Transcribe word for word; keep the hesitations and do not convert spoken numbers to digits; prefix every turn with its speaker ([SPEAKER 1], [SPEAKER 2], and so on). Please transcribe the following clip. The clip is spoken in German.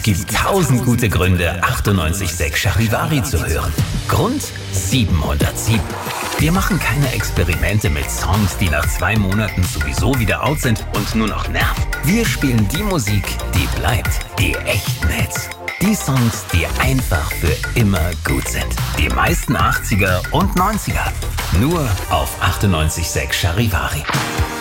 [SPEAKER 1] gibt tausend gute Gründe, achtundneunzig Komma sechs Charivari zu hören. Grund siebenhundertsieben. Wir machen keine Experimente mit Songs, die nach zwei Monaten sowieso wieder out sind und nur noch nerven. Wir spielen die Musik, die bleibt, die echten Hits. Die Songs, die einfach für immer gut sind. Die meisten achtziger und neunziger. Nur auf achtundneunzig Komma sechs Charivari.